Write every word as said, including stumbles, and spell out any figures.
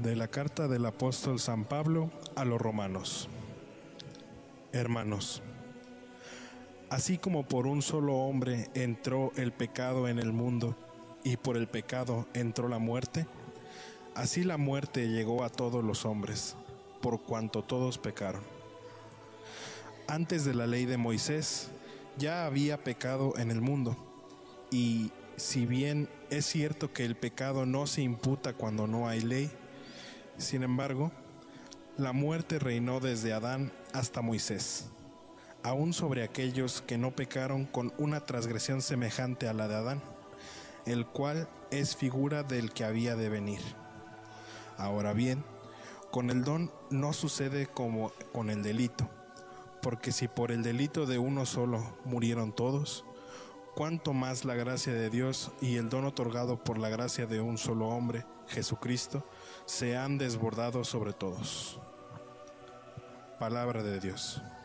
De la carta del apóstol San Pablo a los romanos. Hermanos, así como por un solo hombre entró el pecado en el mundo, y por el pecado entró la muerte, así la muerte llegó a todos los hombres, por cuanto todos pecaron. Antes de la ley de Moisés, ya había pecado en el mundo, y si bien es cierto que el pecado no se imputa cuando no hay ley, sin embargo, la muerte reinó desde Adán hasta Moisés, aún sobre aquellos que no pecaron con una transgresión semejante a la de Adán, el cual es figura del que había de venir. Ahora bien, con el don no sucede como con el delito, porque si por el delito de uno solo murieron todos, cuánto más la gracia de Dios y el don otorgado por la gracia de un solo hombre, Jesucristo, se han desbordado sobre todos. Palabra de Dios.